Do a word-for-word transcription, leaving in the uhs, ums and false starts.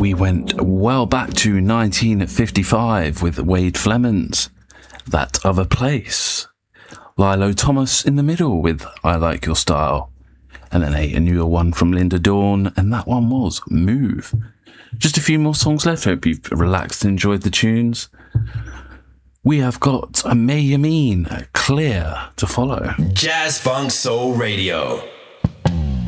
we went well back to nineteen fifty-five with Wade Flemons, That Other Place. Lilo Thomas in the middle with I Like Your Style. And then a, a newer one from Linda Dawn, and that one was Move. Just a few more songs left. Hope you've relaxed and enjoyed the tunes. We have got a May You Mean, Clear to follow. Jazz Funk Soul Radio.